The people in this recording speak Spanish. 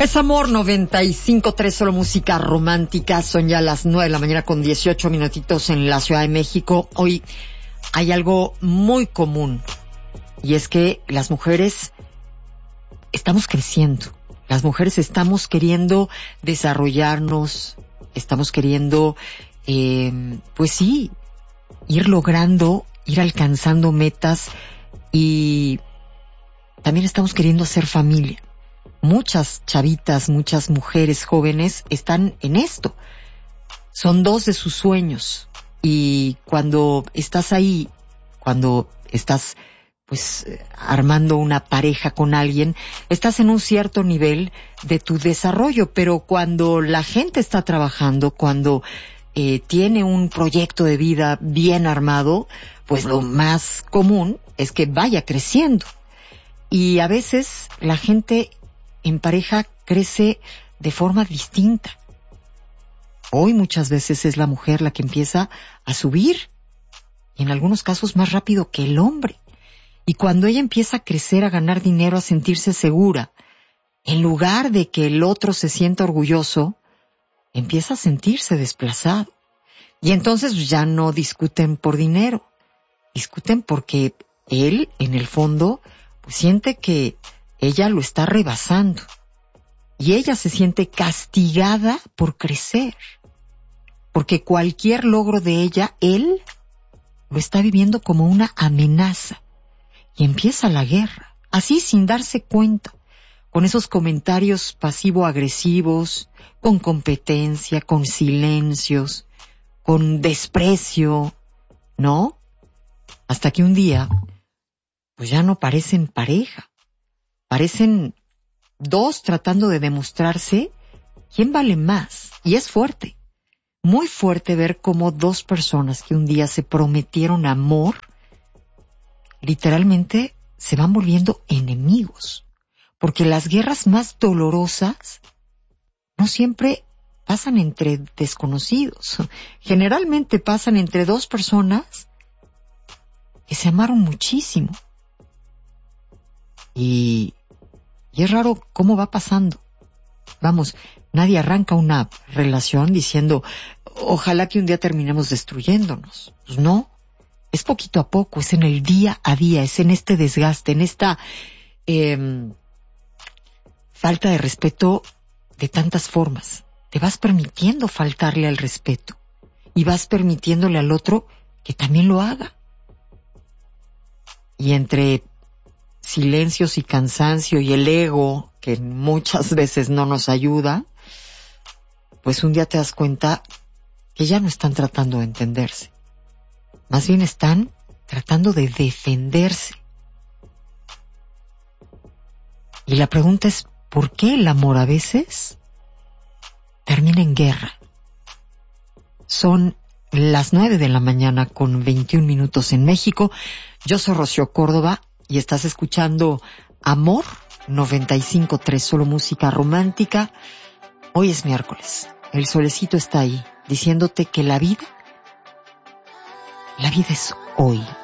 Es Amor 95.3, solo música romántica. Son ya las 9 de la mañana con 18 minutitos en la Ciudad de México. Hoy hay algo muy común y es que las mujeres estamos creciendo. Las mujeres estamos queriendo desarrollarnos, estamos queriendo, pues sí, ir logrando, ir alcanzando metas y también estamos queriendo hacer familia. Muchas chavitas, muchas mujeres jóvenes están en esto. Son dos de sus sueños. Y cuando estás ahí, cuando estás pues armando una pareja con alguien, estás en un cierto nivel de tu desarrollo. Pero cuando la gente está trabajando, cuando tiene un proyecto de vida bien armado, pues lo más común es que vaya creciendo. Y a veces la gente en pareja crece de forma distinta. Hoy muchas veces es la mujer la que empieza a subir, y en algunos casos más rápido que el hombre. Y cuando ella empieza a crecer, a ganar dinero, a sentirse segura, en lugar de que el otro se sienta orgulloso, empieza a sentirse desplazado. Y entonces ya no discuten por dinero, discuten porque él, en el fondo, pues siente que ella lo está rebasando y ella se siente castigada por crecer, porque cualquier logro de ella, él lo está viviendo como una amenaza y empieza la guerra, así sin darse cuenta, con esos comentarios pasivo-agresivos, con competencia, con silencios, con desprecio, ¿no? Hasta que un día, pues ya no parecen pareja. Parecen dos tratando de demostrarse quién vale más. Y es fuerte, muy fuerte ver cómo dos personas que un día se prometieron amor, literalmente se van volviendo enemigos. Porque las guerras más dolorosas no siempre pasan entre desconocidos. Generalmente pasan entre dos personas que se amaron muchísimo. Y es raro cómo va pasando. Vamos, nadie arranca una relación diciendo, ojalá que un día terminemos destruyéndonos. Pues no, es poquito a poco, es en el día a día, es en este desgaste, en esta falta de respeto de tantas formas. Te vas permitiendo faltarle al respeto y vas permitiéndole al otro que también lo haga. Y entre silencios y cansancio y el ego, que muchas veces no nos ayuda, pues un día te das cuenta que ya no están tratando de entenderse. Más bien están tratando de defenderse. Y la pregunta es, ¿por qué el amor a veces termina en guerra? Son las 9 de la mañana con 21 minutos en México. Yo soy Rocío Córdoba y estás escuchando Amor 95.3, solo música romántica. Hoy es miércoles. El solecito está ahí, diciéndote que la vida es hoy.